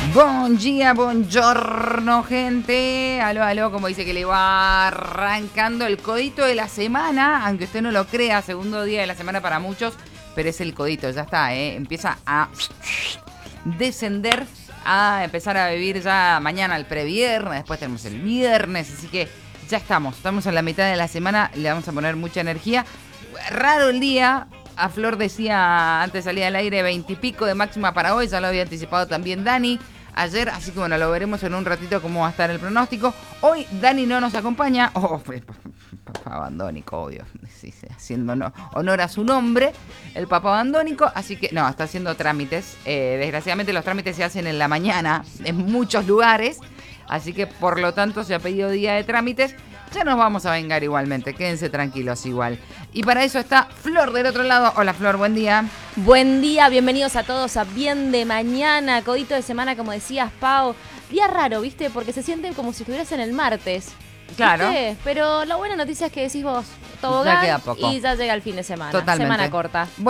Buen día, buongiorno, gente. Aló, aló, como dice que le va arrancando el codito de la semana, aunque usted no lo crea, segundo día de la semana para muchos, pero es el codito, ya está, empieza a descender, a empezar a vivir ya mañana el previernes, después tenemos el viernes, así que ya estamos en la mitad de la semana, le vamos a poner mucha energía. Raro el día. A Flor decía, antes salía al aire 20 y pico de máxima para hoy, ya lo había anticipado también Dani ayer, así que bueno, lo veremos en un ratito cómo va a estar el pronóstico. Hoy Dani no nos acompaña, papá abandónico, obvio, sí, haciendo honor a su nombre, el papá abandónico, así que no, está haciendo trámites, desgraciadamente los trámites se hacen en la mañana en muchos lugares, así que por lo tanto se ha pedido día de trámites. Ya nos vamos a vengar igualmente, quédense tranquilos igual. Y para eso está Flor del otro lado. Hola Flor, buen día. Buen día, bienvenidos a todos a Bien de Mañana, codito de semana como decías, Pau. Día raro, ¿viste? Porque se sienten como si estuvieras en el martes. Claro. ¿Viste? Pero la buena noticia es que decís vos, tobogán ya queda poco. Y ya llega el fin de semana. Totalmente. Semana corta.